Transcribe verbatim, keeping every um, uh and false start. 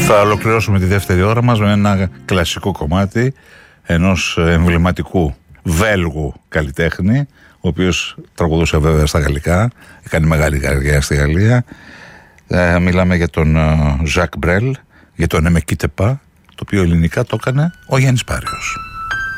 Θα ολοκληρώσουμε τη δεύτερη ώρα μας με ένα κλασικό κομμάτι ενός εμβληματικού Βέλγου καλλιτέχνη, ο οποίος τραγουδούσε βέβαια στα γαλλικά, έκανε μεγάλη καριέρα στη Γαλλία. Ε, μιλάμε για τον Ζακ Μπρέλ, για τον Εμεκίτεπα, το οποίο ελληνικά το έκανε ο Γιάννης Πάριος.